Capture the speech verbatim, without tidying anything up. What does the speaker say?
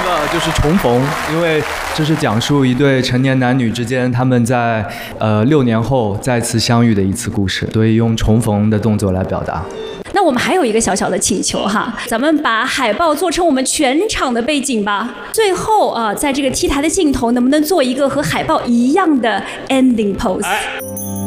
个就是重逢，因为这是讲述一对成年男女之间他们在呃六年后再次相遇的一次故事，所以用重逢的动作来表达。 那我们还有一个小小的请求哈，咱们把海报做成我们全场的背景吧。最后啊，在这个 T 台的尽头，能不能做一个和海报一样的 ending pose？